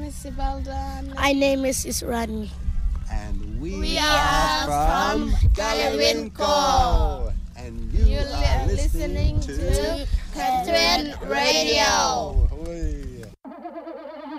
is Ibalda. My name is Israni. And we are from Galawinko. And you are listening to Catherine Radio.